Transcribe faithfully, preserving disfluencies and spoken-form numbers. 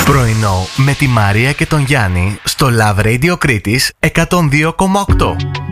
Πρωινό με τη Μαρία και τον Γιάννη στο Love Radio Κρήτης εκατόν δύο κόμμα οκτώ.